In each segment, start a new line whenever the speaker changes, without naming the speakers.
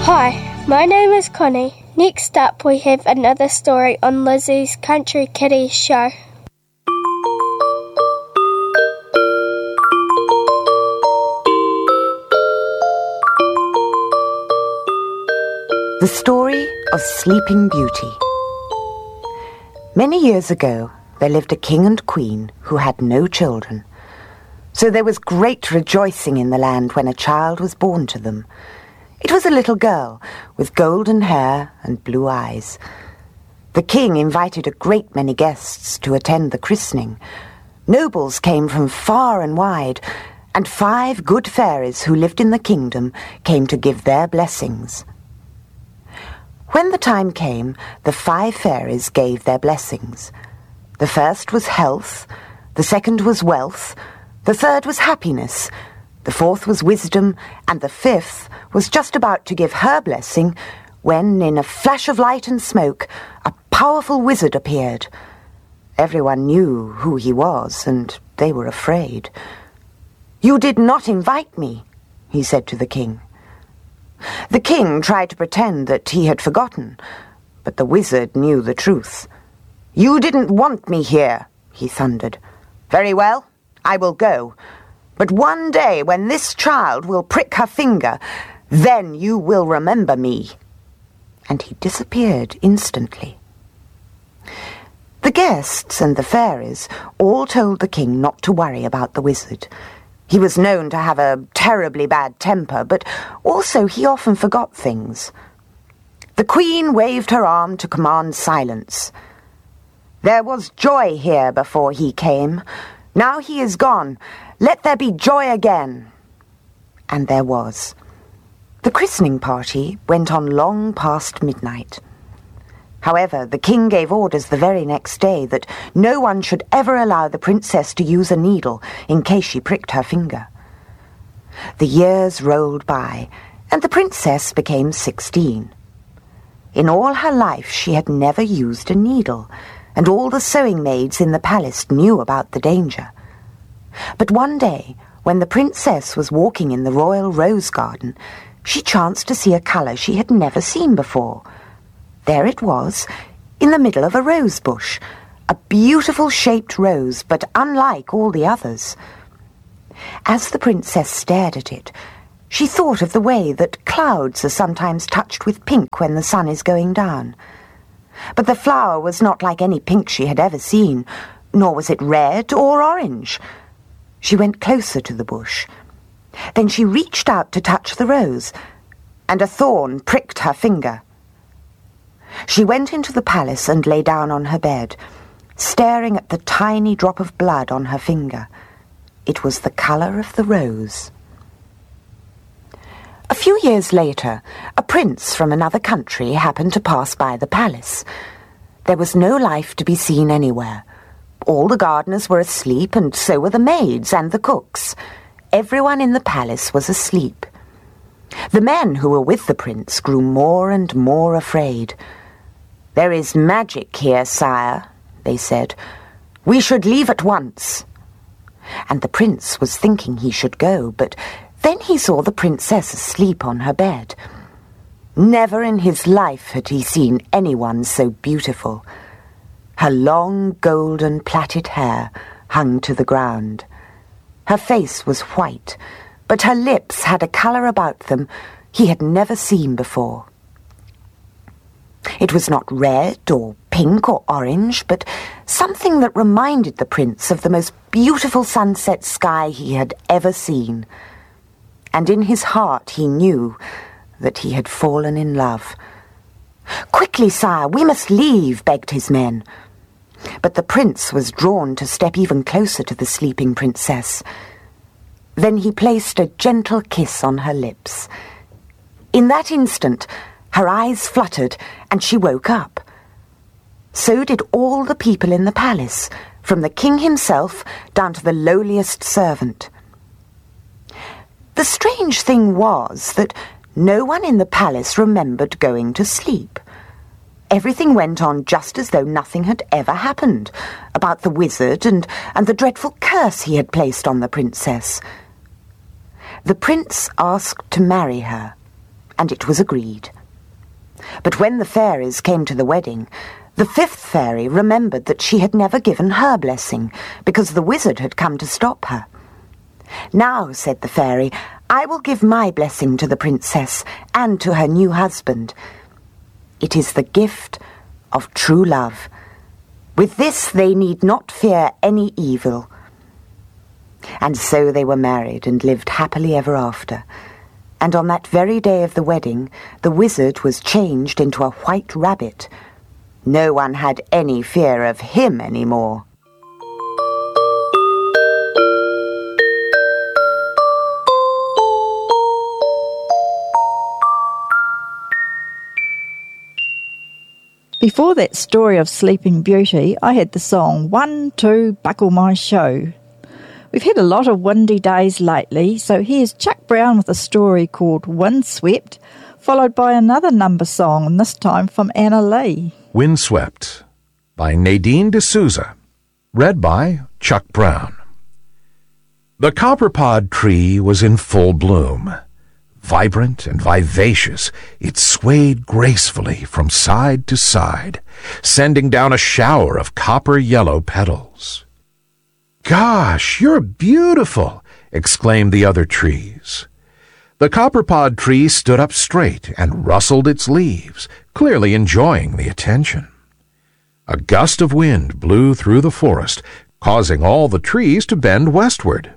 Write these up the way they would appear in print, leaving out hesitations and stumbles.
Hi, my name is Connie. Next up we have another story on Lizzie's Country Kitties show.
The story of Sleeping Beauty. Many years ago, there lived a king and queen who had no children. So there was great rejoicing in the land when a child was born to them. It was a little girl with golden hair and blue eyes. The king invited a great many guests to attend the christening. Nobles came from far and wide, and 5 good fairies who lived in the kingdom came to give their blessings. When the time came, the 5 fairies gave their blessings. The first was health, the second was wealth, the third was happiness, the fourth was wisdom, and the 5th was just about to give her blessing when, in a flash of light and smoke, a powerful wizard appeared. Everyone knew who he was, and they were afraid. "You did not invite me," he said to the king. The king tried to pretend that he had forgotten, but the wizard knew the truth. "You didn't want me here," he thundered. "Very well, I will go. But one day when this child will prick her finger, then you will remember me." And he disappeared instantly. The guests and the fairies all told the king not to worry about the wizard. He was known to have a terribly bad temper, but also he often forgot things. The queen waved her arm to command silence. "There was joy here before he came. Now he is gone. Let there be joy again." And there was. The christening party went on long past midnight. However, the king gave orders the very next day that no one should ever allow the princess to use a needle in case she pricked her finger. The years rolled by, and the princess became 16. In all her life she had never used a needle, and all the sewing maids in the palace knew about the danger. But one day, when the princess was walking in the royal rose garden, she chanced to see a colour she had never seen before. There it was, in the middle of a rose bush, a beautiful shaped rose, but unlike all the others. As the princess stared at it, she thought of the way that clouds are sometimes touched with pink when the sun is going down. But the flower was not like any pink she had ever seen, nor was it red or orange. She went closer to the bush. Then she reached out to touch the rose, and a thorn pricked her finger. She went into the palace and lay down on her bed, staring at the tiny drop of blood on her finger. It was the colour of the rose. A few years later, a prince from another country happened to pass by the palace. There was no life to be seen anywhere. All the gardeners were asleep, and so were the maids and the cooks. Everyone in the palace was asleep. The men who were with the prince grew more and more afraid. "There is magic here, sire," they said. "We should leave at once." And the prince was thinking he should go, but then he saw the princess asleep on her bed. Never in his life had he seen anyone so beautiful. Her long golden plaited hair hung to the ground. Her face was white, but her lips had a colour about them he had never seen before. It was not red or pink or orange, but something that reminded the prince of the most beautiful sunset sky he had ever seen. And in his heart he knew that he had fallen in love. "Quickly, sire, we must leave," begged his men. But the prince was drawn to step even closer to the sleeping princess. Then he placed a gentle kiss on her lips. In that instant, her eyes fluttered, and she woke up. So did all the people in the palace, from the king himself down to the lowliest servant. The strange thing was that no one in the palace remembered going to sleep. Everything went on just as though nothing had ever happened, about the wizard and the dreadful curse he had placed on the princess. The prince asked to marry her, and it was agreed. But when the fairies came to the wedding, the fifth fairy remembered that she had never given her blessing, because the wizard had come to stop her. "Now," said the fairy, "I will give my blessing to the princess and to her new husband. It is the gift of true love. With this they need not fear any evil." And so they were married and lived happily ever after. And on that very day of the wedding, the wizard was changed into a white rabbit. No one had any fear of him any more.
Before that story of Sleeping Beauty, I had the song 1, 2, Buckle My Shoe. We've had a lot of windy days lately, so here's Chuck Brown with a story called Windswept, followed by another number song, this time from Anna Lee.
Windswept by Nadine D'Souza, read by Chuck Brown. The copperpod tree was in full bloom. Vibrant and vivacious, it swayed gracefully from side to side, sending down a shower of copper-yellow petals. "Gosh, you're beautiful!" exclaimed the other trees. The copperpod tree stood up straight and rustled its leaves, clearly enjoying the attention. A gust of wind blew through the forest, causing all the trees to bend westward.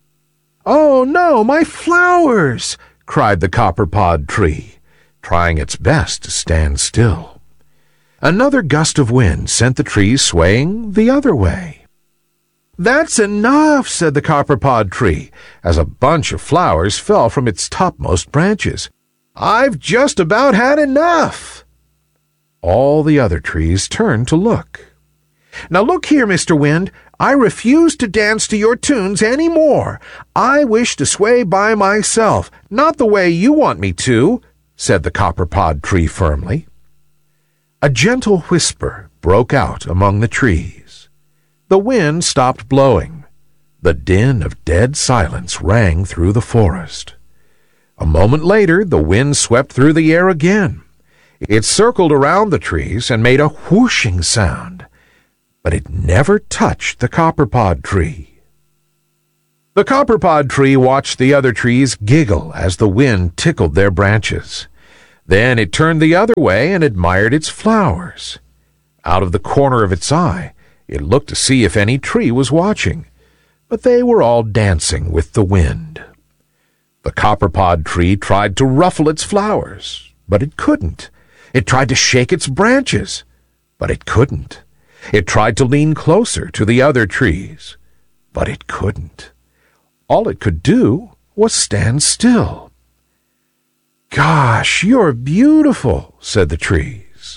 "Oh no, my flowers!" cried the copperpod tree, trying its best to stand still. Another gust of wind sent the trees swaying the other way. "That's enough," said the copperpod tree, as a bunch of flowers fell from its topmost branches. "I've just about had enough." All the other trees turned to look. "Now look here, Mr. Wind, I refuse to dance to your tunes any more. I wish to sway by myself, not the way you want me to," said the copperpod tree firmly. A gentle whisper broke out among the trees. The wind stopped blowing. The din of dead silence rang through the forest. A moment later, the wind swept through the air again. It circled around the trees and made a whooshing sound, but it never touched the copperpod tree. The copperpod tree watched the other trees giggle as the wind tickled their branches. Then it turned the other way and admired its flowers. Out of the corner of its eye, it looked to see if any tree was watching, but they were all dancing with the wind. The copperpod tree tried to ruffle its flowers, but it couldn't. It tried to shake its branches, but it couldn't. It tried to lean closer to the other trees, but it couldn't. All it could do was stand still. "Gosh, you're beautiful," said the trees.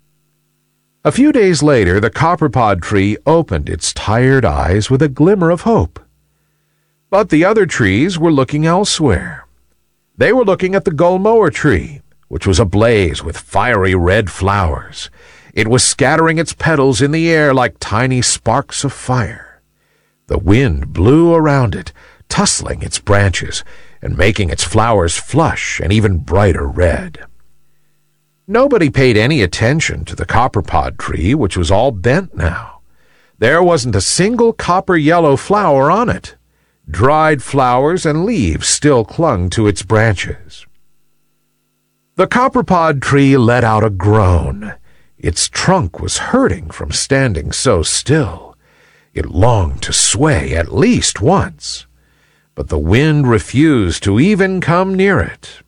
A few days later, the copperpod tree opened its tired eyes with a glimmer of hope. But the other trees were looking elsewhere. They were looking at the gullmower tree, which was ablaze with fiery red flowers. It was scattering its petals in the air like tiny sparks of fire. The wind blew around it, tussling its branches and making its flowers flush and even brighter red. Nobody paid any attention to the copperpod tree, which was all bent now. There wasn't a single copper-yellow flower on it. Dried flowers and leaves still clung to its branches. The copperpod tree let out a groan. Its trunk was hurting from standing so still. It longed to sway at least once, but the wind refused to even come near it.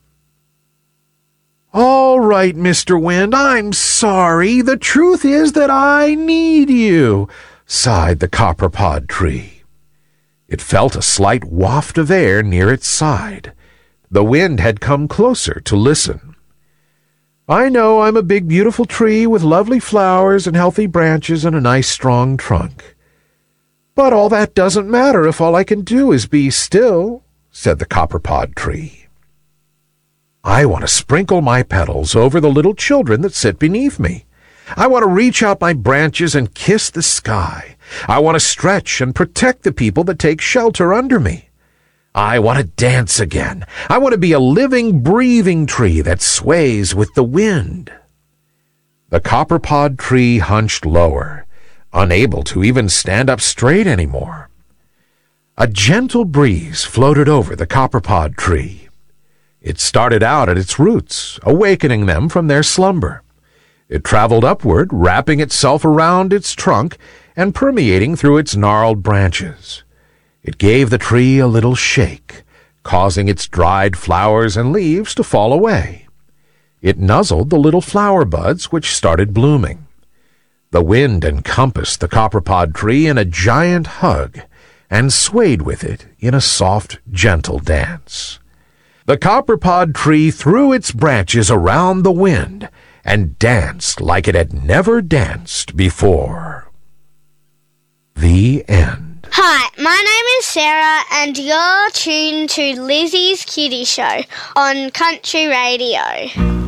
"All right, Mr. Wind, I'm sorry. The truth is that I need you," sighed the copperpod tree. It felt a slight waft of air near its side. The wind had come closer to listen. "I know I'm a big, beautiful tree with lovely flowers and healthy branches and a nice, strong trunk. But all that doesn't matter if all I can do is be still," said the copperpod tree. "I want to sprinkle my petals over the little children that sit beneath me. I want to reach out my branches and kiss the sky. I want to stretch and protect the people that take shelter under me. I want to dance again. I want to be a living, breathing tree that sways with the wind. The copperpod tree hunched lower, unable to even stand up straight anymore. A gentle breeze floated over the copperpod tree. It started out at its roots, awakening them from their slumber. It traveled upward, wrapping itself around its trunk and permeating through its gnarled branches. It gave the tree a little shake, causing its dried flowers and leaves to fall away. It nuzzled the little flower buds which started blooming. The wind encompassed the copperpod tree in a giant hug and swayed with it in a soft, gentle dance. The copperpod tree threw its branches around the wind and danced like it had never danced before. The end.
Hi, my name is Sarah and you're tuned to Lizzie's Kitty Show on Country Radio.